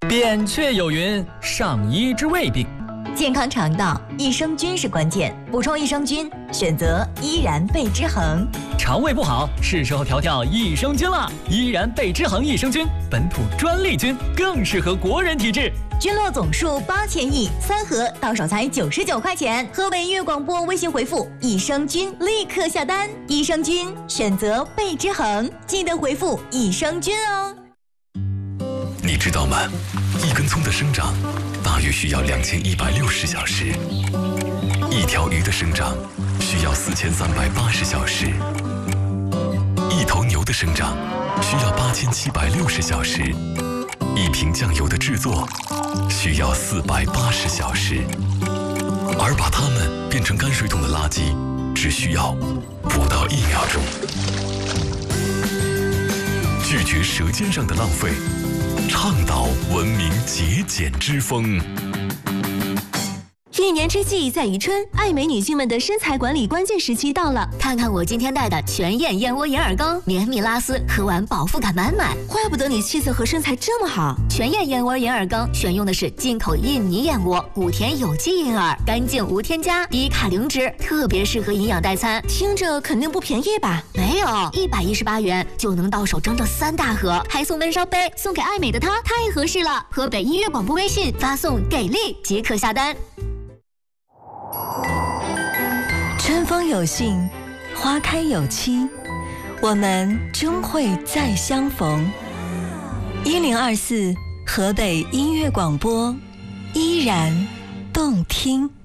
扁鹊有云：上医治未病。 健康肠道，益生菌是关键，补充益生菌，选择依然贝之恒。 肠胃不好，是时候调调益生菌了。依然贝之恒益生菌，本土专利菌，更适合国人体质。 菌落总数8000亿，3盒到手才99块钱。河北音乐广播微信回复益生菌，立刻下单。益生菌选择贝之恒，记得回复益生菌哦。 你知道吗？一根葱的生长大约需要2160小时，一条鱼的生长需要4380小时，一头牛的生长需要8760小时，一瓶酱油的制作需要480小时，而把它们变成泔水桶的垃圾只需要不到1秒钟。拒绝舌尖上的浪费，倡导文明节俭之风。 一年之计在于春，爱美女性们的身材管理关键时期到了。 看看我今天带的全燕燕窝眼耳膏，绵密拉丝，喝完饱腹感满满。 怪不得你气色和身材这么好。 全燕燕窝眼耳膏选用的是进口印尼燕窝，古田有机银耳，干净无添加，低卡零脂，特别适合营养代餐。 听着肯定不便宜吧？ 没有，118元就能到手整整3大盒，还送闷烧杯，送给爱美的她太合适了。河北音乐广播微信发送给力即可下单。 春风有信，花开有期，我们终会再相逢。1024河北音乐广播，依然动听。